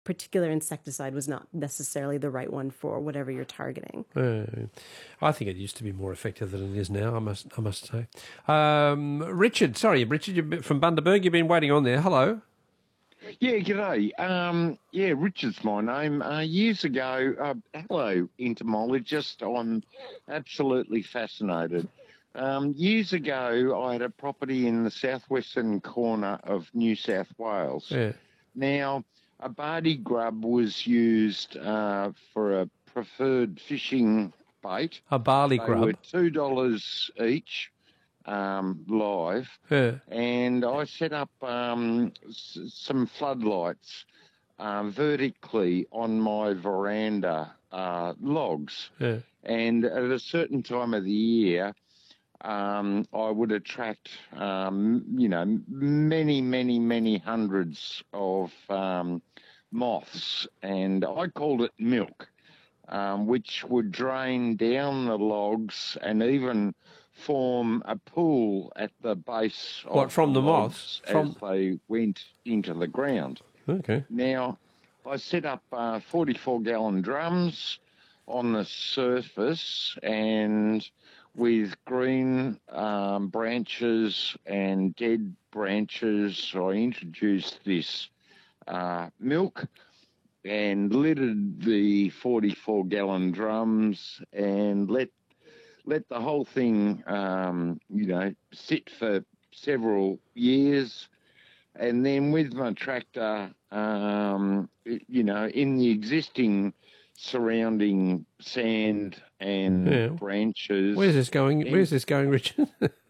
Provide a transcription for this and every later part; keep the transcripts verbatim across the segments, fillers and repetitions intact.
particular insecticide was not necessarily the right one for whatever you're targeting. Uh, I think it used to be more effective than it is now, I must I must say. Um, Richard, sorry, Richard you're from Bundaberg, you've been waiting on there. Hello. Yeah, g'day. Um, yeah, Richard's my name. Uh, years ago, uh, hello, entomologist. I'm absolutely fascinated. Um, years ago, I had a property in the southwestern corner of New South Wales. Yeah. Now, a Bardi grub was used uh, for a preferred fishing bait. A barley They grub. were two dollars each, um, live. Yeah. And I set up um, s- some floodlights uh, vertically on my veranda uh, logs. Yeah. And at a certain time of the year, um, I would attract, um, you know, many, many, many hundreds of um, moths, and I called it milk, um, which would drain down the logs and even form a pool at the base What, of from the moths? logs From- as they went into the ground. Okay. Now, I set up uh, forty-four gallon drums on the surface, and with green um, branches and dead branches, I introduced this uh, milk and lidded the forty-four gallon drums and let let the whole thing, um, you know, sit for several years. And then with my tractor, um, you know, in the existing surrounding sand and Yeah. branches. Where's this going? And, Where's this going, Richard?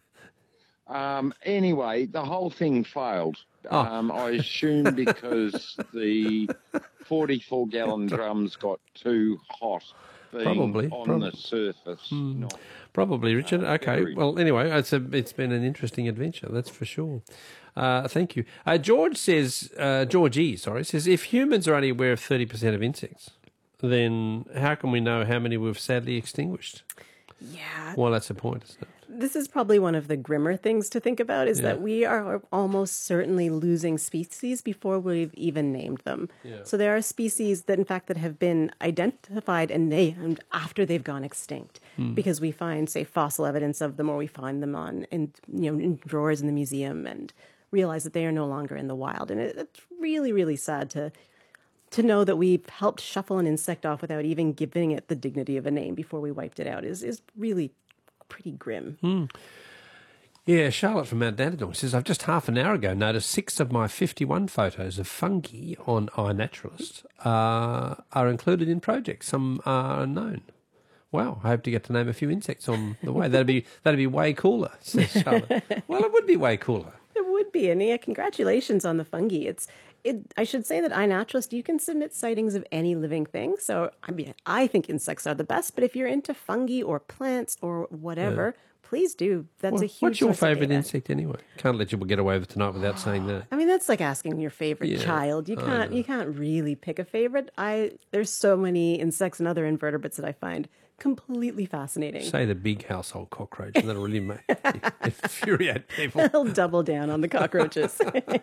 um, anyway, the whole thing failed. Oh. Um, I assume because the forty-four gallon drums got too hot being Probably, on prob- the surface. Hmm. Not, Probably, Richard. uh, Okay. buried. Well, anyway, it's a, it's been an interesting adventure, that's for sure. Uh, thank you. Uh, George says, uh, George E, sorry, says, if humans are only aware of thirty percent of insects, then how can we know how many we've sadly extinguished? Yeah. Well, that's the point, isn't it? This is probably one of the grimmer things to think about, is Yeah. that we are almost certainly losing species before we've even named them. Yeah. So there are species that, in fact, that have been identified and named after they've gone extinct, Hmm. because we find, say, fossil evidence of them, or we find them on in you know in drawers in the museum, and realize that they are no longer in the wild. And it, it's really, really sad to to know that we've helped shuffle an insect off without even giving it the dignity of a name before we wiped it out. is is really pretty grim. Hmm. Yeah, Charlotte from Mount Dandenong says, I've just half an hour ago noticed six of my fifty-one photos of fungi on iNaturalist uh, are included in projects. Some are unknown. Wow, I hope to get to name a few insects on the way. That'd be that'd be way cooler, says Charlotte. Well, it would be way cooler. It would be, and yeah, congratulations on the fungi. It's it. I should say that iNaturalist, you can submit sightings of any living thing. So I mean, I think insects are the best, but if you're into fungi or plants or whatever, please do. That's Well, a huge. what's your source of favourite data. insect anyway? Can't let you get away with tonight without saying that. I mean, that's like asking your favorite Yeah, child. You I can't know. you can't really pick a favorite. I there's so many insects and other invertebrates that I find completely fascinating. Say the big household cockroach, and that'll really make infuriate people. I'll double down on the cockroaches.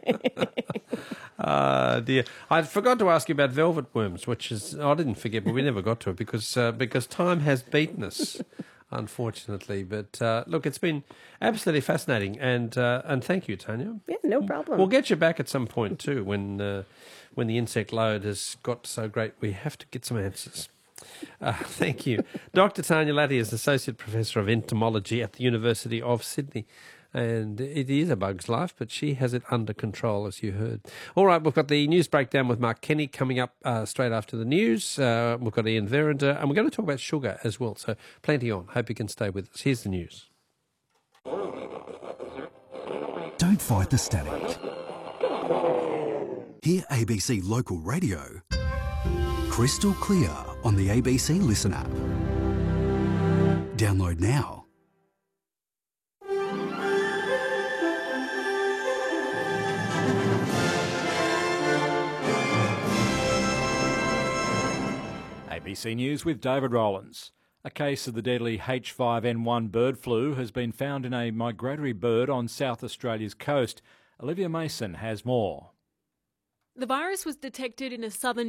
Uh, dear. I forgot to ask you about velvet worms, which is, I didn't forget, but we never got to it because uh, because time has beaten us, unfortunately. But uh, look, it's been absolutely fascinating, and uh, and thank you, Tanya. Yeah, no problem. We'll get you back at some point too when uh, when the insect load has got so great we have to get some answers. Uh, thank you. Doctor Tanya Latty is Associate Professor of Entomology at the University of Sydney. And it is a bug's life, but she has it under control, as you heard. All right, we've got the news breakdown with Mark Kenny coming up uh, straight after the news. Uh, we've got Ian Verinder, and we're going to talk about sugar as well. So plenty on. Hope you can stay with us. Here's the news. Don't fight the static. Hear A B C Local Radio crystal clear on the A B C Listen app. Download now. A B C News with David Rowlands. A case of the deadly H five N one bird flu has been found in a migratory bird on South Australia's coast. Olivia Mason has more. The virus was detected in a southern